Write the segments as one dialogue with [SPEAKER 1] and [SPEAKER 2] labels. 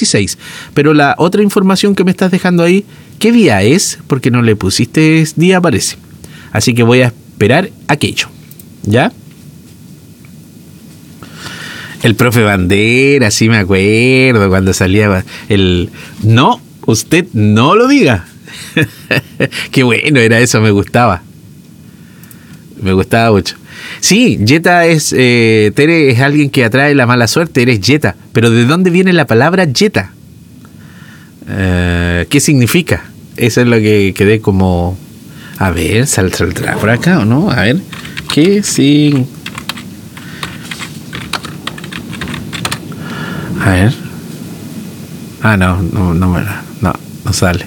[SPEAKER 1] 16. Pero la otra información que me estás dejando ahí, ¿qué día es? Porque no le pusiste día, parece. Así que voy a esperar aquello. ¿Ya? El profe Bandera, sí me acuerdo cuando salía el... No, usted no lo diga. Qué bueno era eso, me gustaba. Me gustaba mucho. Sí, Yeta es... Tere es alguien que atrae la mala suerte, eres Yeta. Pero ¿de dónde viene la palabra Yeta? ¿Qué significa? Eso es lo que quedé como... A ver, ¿saldrá por acá o no? A ver, ¿qué significa? A ver. Ah, no sale.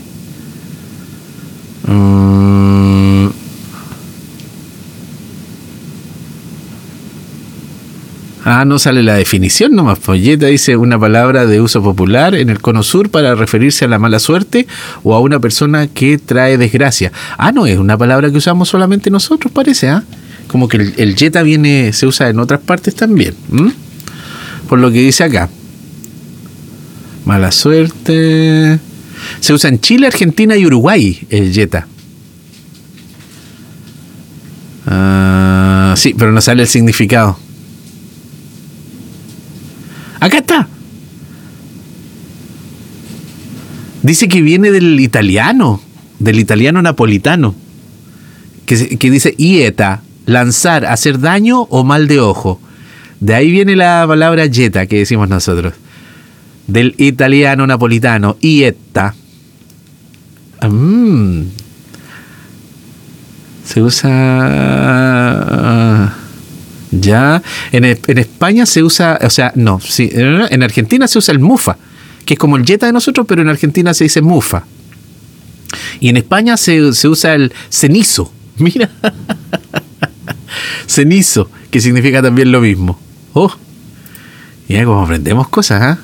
[SPEAKER 1] No sale la definición nomás. Polleta dice una palabra de uso popular en el cono sur para referirse a la mala suerte o a una persona que trae desgracia. No es una palabra que usamos solamente nosotros, parece, Como que el yeta se usa en otras partes también. Por lo que dice acá. Mala suerte. Se usa en Chile, Argentina y Uruguay el yeta. Sí, pero no sale el significado. Acá está. Dice que viene del italiano napolitano. Que dice ieta, lanzar, hacer daño o mal de ojo. De ahí viene la palabra yeta que decimos nosotros. Del italiano napolitano, ietta. Se usa... ya. En España se usa... O sea, no. Sí, en Argentina se usa el mufa, que es como el yeta de nosotros, pero en Argentina se dice mufa. Y en España se usa el cenizo. Mira. Cenizo, que significa también lo mismo. Mira cómo aprendemos cosas,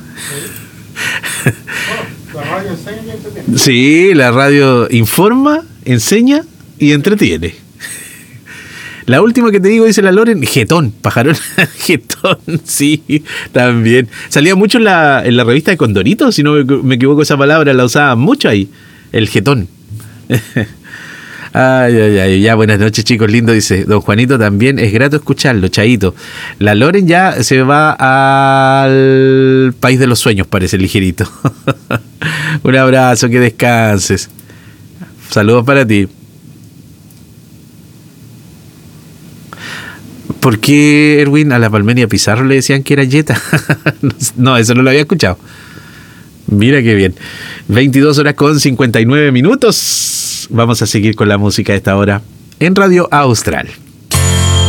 [SPEAKER 2] La radio enseña y entretiene.
[SPEAKER 1] Sí, la radio informa, enseña y entretiene. La última que te digo, dice la Loren, jetón, pajarón. Jetón, sí, también. Salía mucho en la revista de Condorito, si no me equivoco, esa palabra la usaban mucho ahí. El jetón. Ay, ya, buenas noches, chicos, lindo, dice don Juanito, también es grato escucharlo, chaito. La Loren ya se va al país de los sueños, parece, ligerito. Un abrazo, que descanses. Saludos para ti. ¿Por qué, Erwin, a la Palmenia Pizarro le decían que era yeta? No, eso no lo había escuchado. Mira qué bien. 22:59. Vamos a seguir con la música a esta hora en Radio Austral.